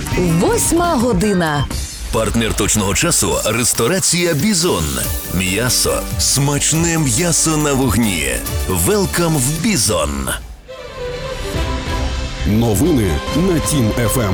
Восьма година. Партнер точного часу – ресторація «Бізон». М'ясо. Смачне м'ясо на вогні. Велкам в «Бізон». Новини на Тім ФМ.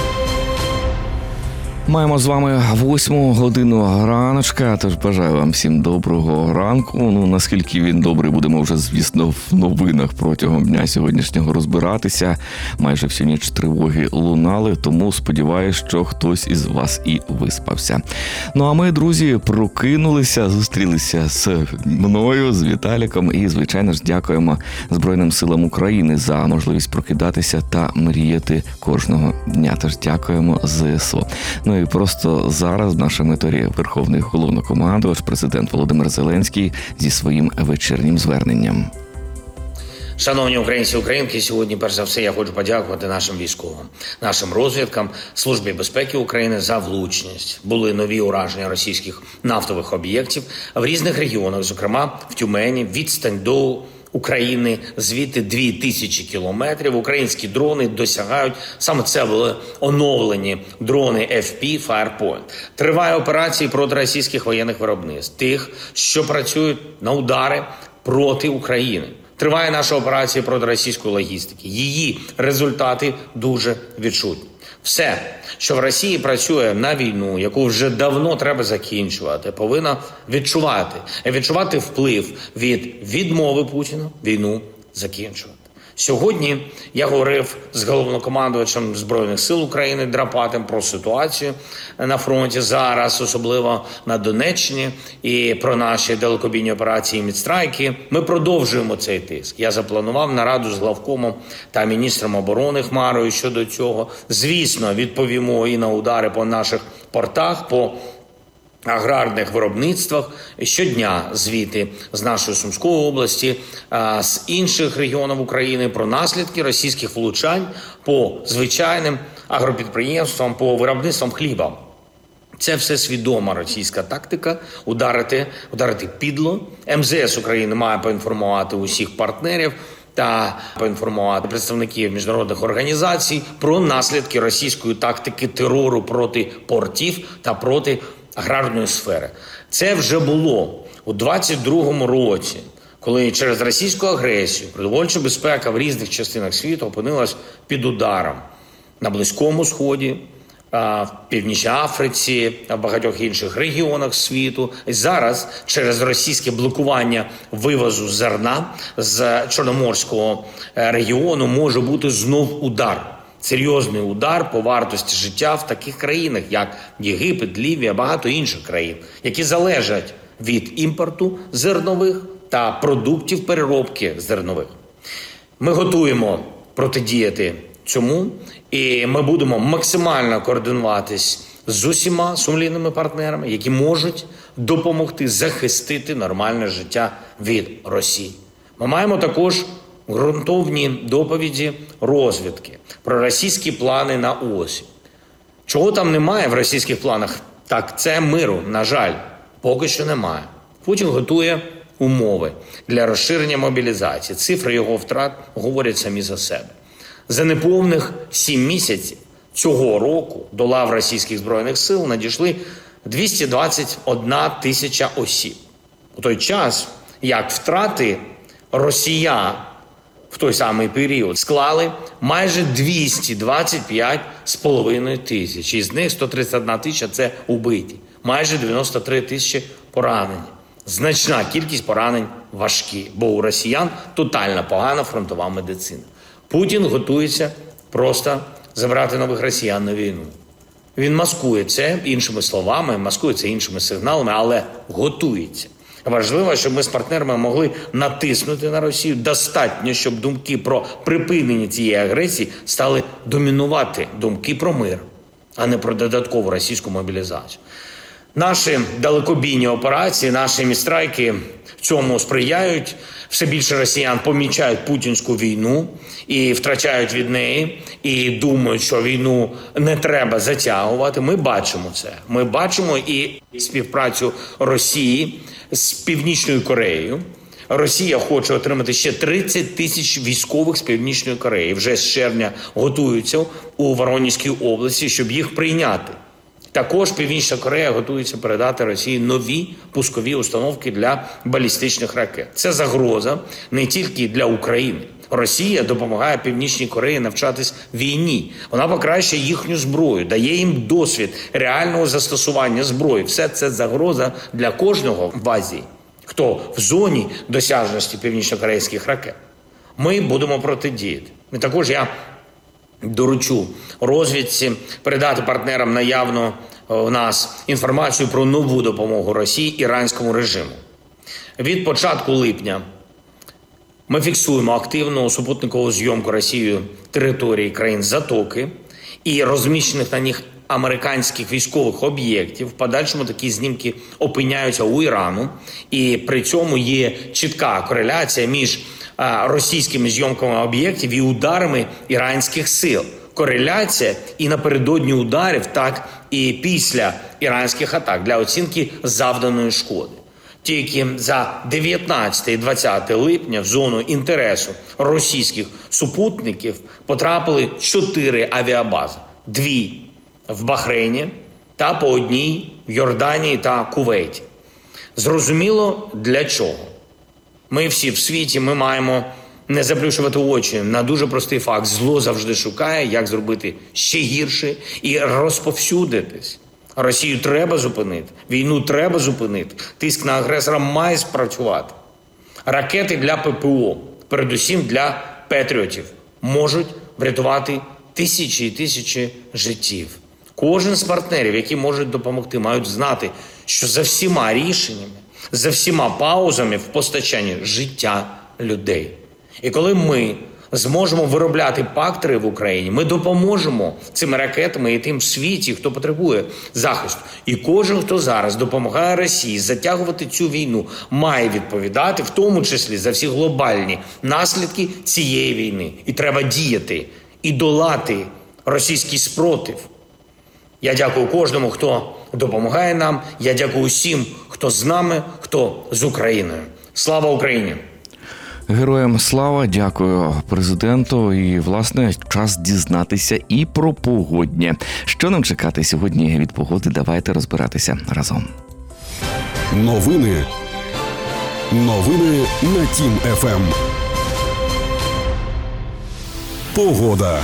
Маємо з вами 8 годину раночка, тож бажаю вам всім доброго ранку. Наскільки він добрий, будемо вже, звісно, в новинах протягом дня сьогоднішнього розбиратися. Майже всю ніч тривоги лунали, тому сподіваюся, що хтось із вас і виспався. А ми, друзі, прокинулися, зустрілися з мною, з Віталіком і, звичайно ж, дякуємо Збройним силам України за можливість прокидатися та мріяти кожного дня. Тож дякуємо ЗСУ. І просто зараз в нашому еторі Верховний Головнокомандувач, президент Володимир Зеленський зі своїм вечірнім зверненням. Шановні українці і українки, сьогодні, перш за все, я хочу подякувати нашим військовим, нашим розвідкам, Службі безпеки України за влучність. Були нові ураження російських нафтових об'єктів в різних регіонах, зокрема в Тюмені, відстань до України звідти 2000 кілометрів. Українські дрони досягають, саме це були оновлені дрони FP Firepoint. Триває операції проти російських воєнних виробництв, тих, що працюють на удари проти України. Триває наша операція проти російської логістики. Її результати дуже відчутні. Все, що в Росії працює на війну, яку вже давно треба закінчувати, повинна відчувати вплив від відмови Путіна війну закінчувати. Сьогодні я говорив з головнокомандувачем Збройних сил України Драпатим про ситуацію на фронті зараз, особливо на Донеччині, і про наші далекобійні операції «Мідстрайки». Ми продовжуємо цей тиск. Я запланував нараду з главкомом та міністром оборони Хмарою щодо цього. Звісно, відповімо і на удари по наших портах, по аграрних виробництвах. Щодня звіти з нашої Сумської області, з інших регіонів України про наслідки російських влучань по звичайним агропідприємствам, по виробництвам хліба. Це все свідома російська тактика – ударити підло. МЗС України має поінформувати усіх партнерів та поінформувати представників міжнародних організацій про наслідки російської тактики терору проти портів та проти аграрної сфери. Це вже було у 22-му році, коли через російську агресію продовольча безпека в різних частинах світу опинилась під ударом на Близькому Сході, в Північній Африці, в багатьох інших регіонах світу. І зараз через російське блокування вивозу зерна з Чорноморського регіону може бути знов удар. Серйозний удар по вартості життя в таких країнах, як Єгипет, Лівія, багато інших країн, які залежать від імпорту зернових та продуктів переробки зернових. Ми готуємо протидіяти цьому, і ми будемо максимально координуватись з усіма сумлінними партнерами, які можуть допомогти захистити нормальне життя від Росії. Ми маємо також ґрунтовні доповіді розвідки про російські плани на осінь. Чого там немає в російських планах? Так, це миру, на жаль, поки що немає. Путін готує умови для розширення мобілізації. Цифри його втрат говорять самі за себе. За неповних 7 місяців цього року до лав російських збройних сил надійшли 221 тисяча осіб. У той час, як втрати росіян в той самий період склали майже 225,5 тисяч. Із них 131 тисяча – це убиті. Майже 93 тисячі поранені. Значна кількість поранень важкі, бо у росіян тотально погана фронтова медицина. Путін готується просто забрати нових росіян на війну. Він маскує це іншими словами, маскує це іншими сигналами, але готується. Важливо, щоб ми з партнерами могли натиснути на Росію достатньо, щоб думки про припинення цієї агресії стали домінувати думки про мир, а не про додаткову російську мобілізацію. Наші далекобійні операції, наші мідстрайки цьому сприяють. Все більше росіян помічають путінську війну і втрачають від неї, і думають, що війну не треба затягувати. Ми бачимо це. Ми бачимо і співпрацю Росії з Північною Кореєю, Росія хоче отримати ще 30 тисяч військових з Північної Кореї. Вже з червня готуються у Воронезькій області, щоб їх прийняти. Також Північна Корея готується передати Росії нові пускові установки для балістичних ракет. Це загроза не тільки для України. Росія допомагає Північній Кореї навчатись війні. Вона покращує їхню зброю, дає їм досвід реального застосування зброї. Все це загроза для кожного в Азії, хто в зоні досяжності північнокорейських ракет. Ми будемо протидіяти. І також я доручу розвідці передати партнерам наявну у нас інформацію про нову допомогу Росії іранському режиму. Від початку липня ми фіксуємо активну супутникову зйомку Росією території країн Затоки і розміщених на них американських військових об'єктів. В подальшому такі знімки опиняються у Ірану, і при цьому є чітка кореляція між російськими зйомками об'єктів і ударами іранських сил. Кореляція і напередодні ударів, так і після іранських атак для оцінки завданої шкоди. Тільки за 19 і 20 липня в зону інтересу російських супутників потрапили 4 авіабази. 2 в Бахрейні та по 1 в Йорданії та Кувейті. Зрозуміло, для чого. Ми всі в світі, ми маємо не заплющувати очі на дуже простий факт. Зло завжди шукає, як зробити ще гірше і розповсюдитись. Росію треба зупинити, війну треба зупинити, тиск на агресора має спрацювати. Ракети для ППО, передусім для патріотів, можуть врятувати тисячі і тисячі життів. Кожен з партнерів, які можуть допомогти, мають знати, що за всіма рішеннями, за всіма паузами в постачанні життя людей. І коли ми зможемо виробляти пактери в Україні, ми допоможемо цими ракетами і тим в світі, хто потребує захисту. І кожен, хто зараз допомагає Росії затягувати цю війну, має відповідати, в тому числі за всі глобальні наслідки цієї війни. І треба діяти і долати російський спротив. Я дякую кожному, хто допомагає нам. Я дякую усім, хто з нами, хто з Україною. Слава Україні! Героям слава, дякую президенту. І, власне, час дізнатися і про погоднє. Що нам чекати сьогодні від погоди, давайте розбиратися разом. Новини на Тім ФМ. Погода.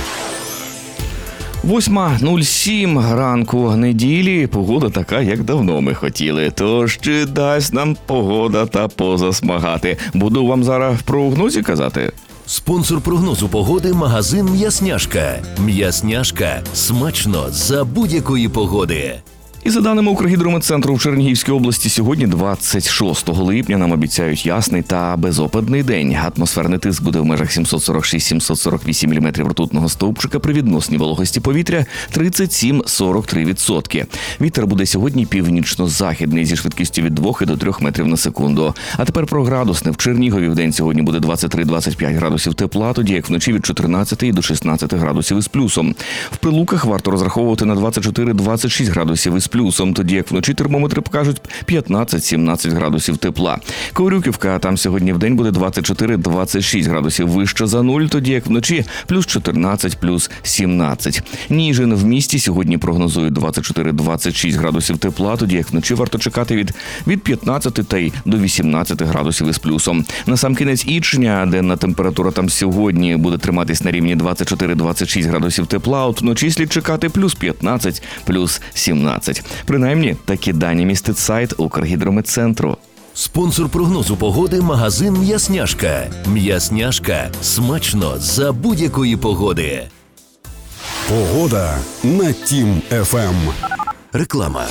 8:07 ранку неділі. Погода така, як давно ми хотіли. Тож чи дасть нам погода та позасмагати? Буду вам зараз в прогнозі казати. Спонсор прогнозу погоди – магазин «М'ясняшка». «М'ясняшка» – смачно за будь-якої погоди. І за даними Укргідрометцентру в Чернігівській області, сьогодні 26 липня нам обіцяють ясний та безопадний день. Атмосферний тиск буде в межах 746-748 мм ртутного стовпчика при відносній вологості повітря 37-43%. Вітер буде сьогодні північно-західний зі швидкістю від 2 до 3 метрів на секунду. А тепер про градусне. В Чернігові в день сьогодні буде 23-25 градусів тепла, тоді як вночі від 14 до 16 градусів із плюсом. В Прилуках варто розраховувати на 24-26 градусів із плюсом, тоді як вночі термометри покажуть 15-17 градусів тепла. Коврюківка, там сьогодні в день буде 24-26 градусів вище за нуль, тоді як вночі плюс 14, плюс 17. Ніжин в місті сьогодні прогнозують 24-26 градусів тепла, тоді як вночі варто чекати від 15 та й до 18 градусів із плюсом. Насамкінець Ічня, денна температура там сьогодні буде триматись на рівні 24-26 градусів тепла, от вночі слід чекати плюс 15, плюс 17. Принаймні, такі дані містить сайт Укргідрометцентру. Спонсор прогнозу погоди – магазин «М'ясняшка». «М'ясняшка» – смачно за будь-якої погоди. Погода на Тім ФМ. Реклама.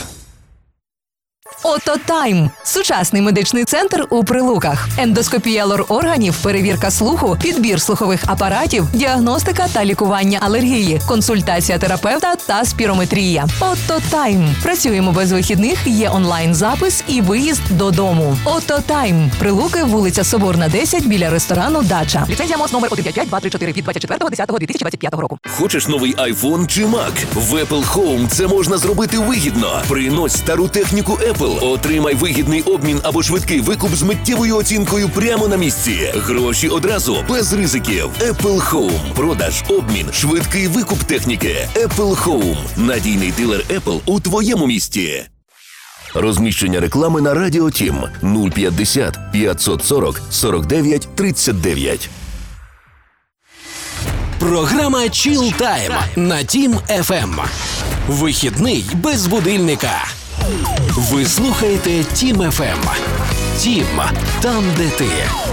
Ототайм – сучасний медичний центр у Прилуках. Ендоскопія лор-органів, перевірка слуху, підбір слухових апаратів, діагностика та лікування алергії, консультація терапевта та спірометрія. Ототайм. Працюємо без вихідних, є онлайн-запис і виїзд додому. Ототайм. Прилуки, вулиця Соборна, 10, біля ресторану «Дача». Ліцензія МОЗ номер 155-234 від 24.10.2025 року. Хочеш новий iPhone чи Mac? В Apple Home це можна зробити вигідно. Принось стару техніку Apple Отримай вигідний обмін або швидкий викуп з миттєвою оцінкою прямо на місці. Гроші одразу, без ризиків. Apple Home. Продаж, обмін, швидкий викуп техніки. Apple Home. Надійний дилер Apple у твоєму місті. Розміщення реклами на Радіо Тім 050 540 49 39. Програма Chill Time на Тім FM. Вихідний без будильника. Ви слухаєте Тім FM. Тім, там де ти.